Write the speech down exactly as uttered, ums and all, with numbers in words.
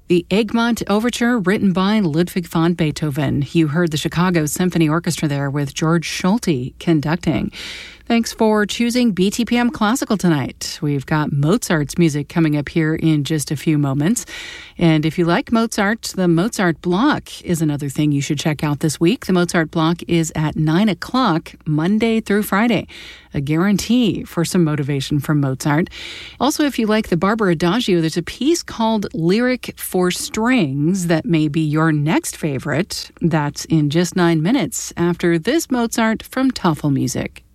The Egmont Overture, written by Ludwig van Beethoven. You heard the Chicago Symphony Orchestra there with George Schulte conducting. Thanks for choosing B T P M Classical tonight. We've got Mozart's music coming up here in just a few moments. And if you like Mozart, the Mozart Block is another thing you should check out this week. The Mozart Block is at nine o'clock, Monday through Friday. A guarantee for some motivation from Mozart. Also, if you like the Barber Adagio, there's a piece called Lyric for Strings that may be your next favorite. That's in just nine minutes after this Mozart from Toffel Music.